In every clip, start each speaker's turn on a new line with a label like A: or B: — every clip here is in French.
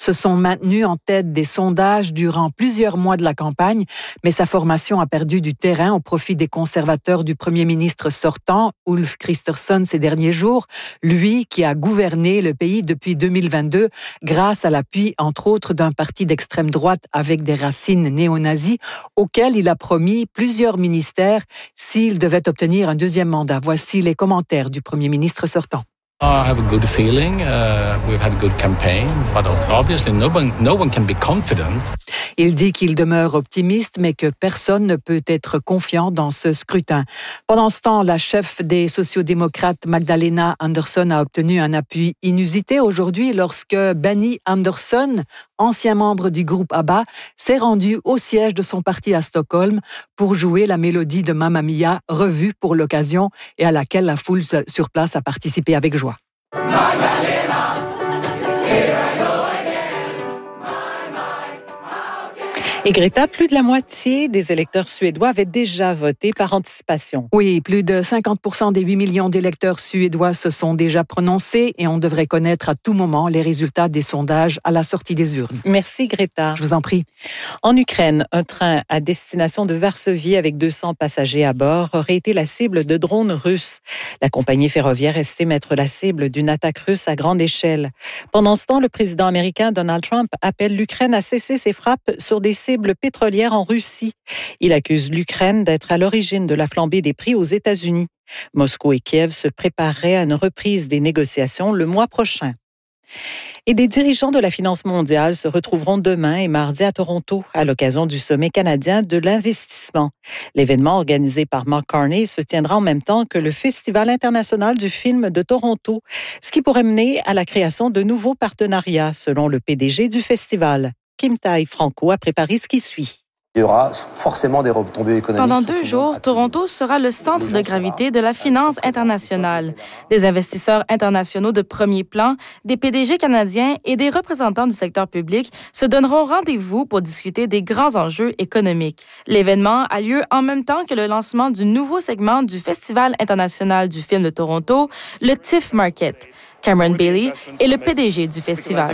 A: se sont maintenus en tête des sondages durant plusieurs mois de la campagne, mais sa formation a perdu du terrain au profit des conservateurs du premier ministre sortant, Ulf Kristersson, ces derniers jours, lui qui a gouverné le pays depuis 2022 grâce à l'appui, entre autres, d'un parti d'extrême droite avec des racines néo-nazis, auquel il a promis plusieurs ministères s'il devait obtenir un deuxième mandat. Voici les commentaires du premier ministre sortant.
B: I have a good feeling. We've had a good campaign, but obviously no one can be confident.
A: Il dit qu'il demeure optimiste, mais que personne ne peut être confiant dans ce scrutin. Pendant ce temps, la chef des sociodémocrates, Magdalena Andersson, a obtenu un appui inusité aujourd'hui lorsque Benny Andersson, ancien membre du groupe ABBA, s'est rendu au siège de son parti à Stockholm pour jouer la mélodie de Mamma Mia, revue pour l'occasion et à laquelle la foule sur place a participé avec joie.
C: Magdalena, here I go again.
D: Et Greta, plus de la moitié des électeurs suédois avaient déjà voté par anticipation.
A: Oui, plus de 50% des 8 millions d'électeurs suédois se sont déjà prononcés et on devrait connaître à tout moment les résultats des sondages à la sortie des urnes.
D: Merci Greta.
A: Je vous en prie.
D: En Ukraine, un train à destination de Varsovie avec 200 passagers à bord aurait été la cible de drones russes. La compagnie ferroviaire estime être la cible d'une attaque russe à grande échelle. Pendant ce temps, le président américain Donald Trump appelle l'Ukraine à cesser ses frappes sur des cibles pétrolières en Russie. Il accuse l'Ukraine d'être à l'origine de la flambée des prix aux États-Unis. Moscou et Kiev se prépareraient à une reprise des négociations le mois prochain. Et des dirigeants de la finance mondiale se retrouveront demain et mardi à Toronto à l'occasion du sommet canadien de l'investissement. L'événement organisé par Mark Carney se tiendra en même temps que le Festival international du film de Toronto, ce qui pourrait mener à la création de nouveaux partenariats, selon le PDG du festival. Kim Tai-Franco a préparé ce qui suit.
E: Il y aura forcément des retombées économiques.
F: Pendant 2 jours, Toronto sera le centre de gravité de la finance internationale. Des investisseurs internationaux de premier plan, des PDG canadiens et des représentants du secteur public se donneront rendez-vous pour discuter des grands enjeux économiques. L'événement a lieu en même temps que le lancement du nouveau segment du Festival international du film de Toronto, le TIFF Market. Cameron Bailey est le PDG du festival.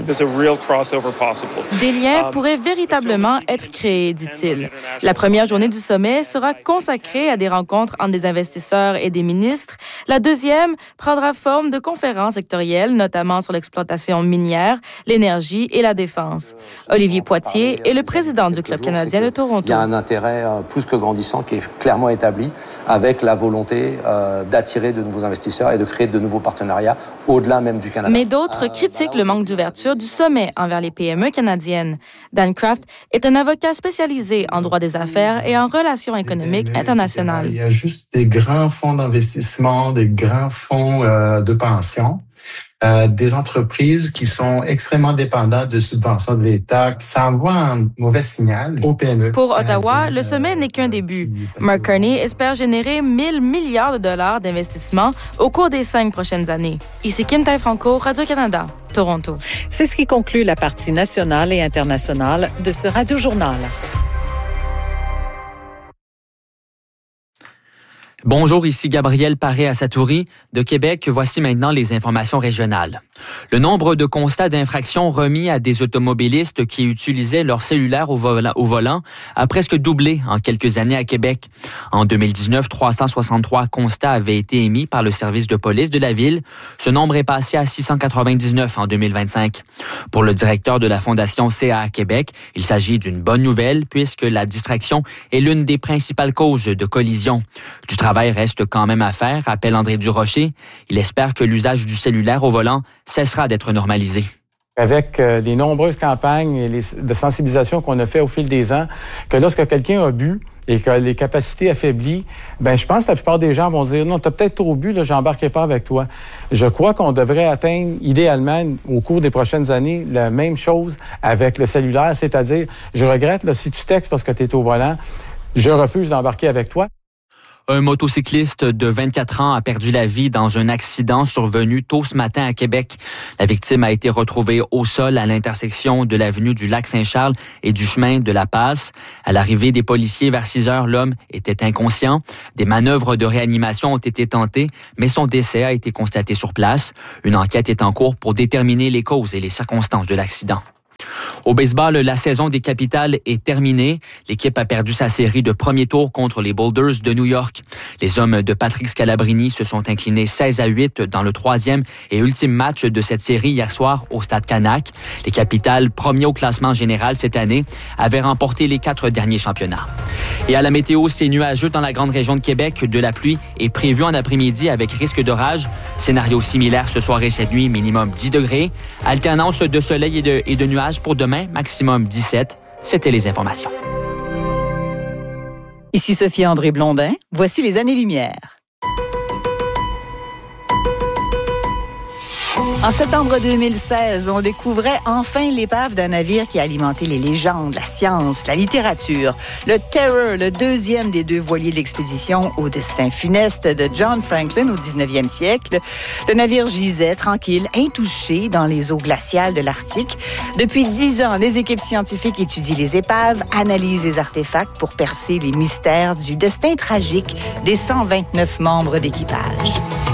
F: Des liens pourraient véritablement être créés, dit-il. La première journée du sommet sera consacrée à des rencontres entre des investisseurs et des ministres. La deuxième prendra forme de conférences sectorielles, notamment sur l'exploitation minière, l'énergie et la défense. Olivier Poitier est le président du Club canadien de Toronto.
E: Il y a un intérêt plus que grandissant qui est clairement établi avec la volonté d'attirer de nouveaux investisseurs et de créer de nouveaux partenariats au-delà même du Canada.
F: Mais d'autres critiquent le manque d'ouverture du sommet envers les PME canadiennes. Dan Craft est un avocat spécialisé en droit des affaires et en relations économiques internationales.
G: Il y a juste des grands fonds d'investissement, des grands fonds de pension. Des entreprises qui sont extrêmement dépendantes de subventions de l'État. Ça envoie un mauvais signal aux PME.
F: Pour Ottawa, le sommet n'est qu'un début. Mark Carney espère générer 1 000 milliards de dollars d'investissement au cours des 5 prochaines années. Ici Kim Tai-Franco, Radio-Canada, Toronto.
D: C'est ce qui conclut la partie nationale et internationale de ce Radio-Journal.
H: Bonjour, ici Gabriel Paré-Asatouri de Québec. Voici maintenant les informations régionales. Le nombre de constats d'infraction remis à des automobilistes qui utilisaient leur cellulaire au volant a presque doublé en quelques années à Québec. En 2019, 363 constats avaient été émis par le service de police de la ville. Ce nombre est passé à 699 en 2025. Pour le directeur de la Fondation CA Québec, il s'agit d'une bonne nouvelle puisque la distraction est l'une des principales causes de collisions. Du travail reste quand même à faire, rappelle André Durocher. Il espère que l'usage du cellulaire au volant cessera d'être normalisé.
I: Avec les nombreuses campagnes et de sensibilisation qu'on a fait au fil des ans, que lorsque quelqu'un a bu et que les capacités affaiblies, je pense que la plupart des gens vont dire « Non, t'as peut-être trop bu, là, j'embarquerai pas avec toi ». Je crois qu'on devrait atteindre idéalement, au cours des prochaines années, la même chose avec le cellulaire, c'est-à-dire « Je regrette, là, si tu textes lorsque tu es au volant, je refuse d'embarquer avec toi ».
H: Un motocycliste de 24 ans a perdu la vie dans un accident survenu tôt ce matin à Québec. La victime a été retrouvée au sol à l'intersection de l'avenue du Lac-Saint-Charles et du chemin de la Passe. À l'arrivée des policiers vers 6 heures, l'homme était inconscient. Des manœuvres de réanimation ont été tentées, mais son décès a été constaté sur place. Une enquête est en cours pour déterminer les causes et les circonstances de l'accident. Au baseball, la saison des Capitals est terminée. L'équipe a perdu sa série de premier tour contre les Boulders de New York. Les hommes de Patrick Scalabrini se sont inclinés 16-8 dans le troisième et ultime match de cette série hier soir au Stade Canac. Les Capitals, premiers au classement général cette année, avaient remporté les 4 derniers championnats. Et à la météo, c'est nuageux dans la grande région de Québec. De la pluie est prévue en après-midi avec risque d'orage. Scénario similaire ce soir et cette nuit, minimum 10 degrés. Alternance de soleil et de nuages pour demain, maximum 17. C'était les informations.
J: Ici Sophie-André Blondin. Voici les années-lumière. En septembre 2016, on découvrait enfin l'épave d'un navire qui a alimenté les légendes, la science, la littérature. Le Terror, le deuxième des 2 voiliers de l'expédition au destin funeste de John Franklin au 19e siècle. Le navire gisait tranquille, intouché dans les eaux glaciales de l'Arctique. Depuis 10 ans, les équipes scientifiques étudient les épaves, analysent les artefacts pour percer les mystères du destin tragique des 129 membres d'équipage.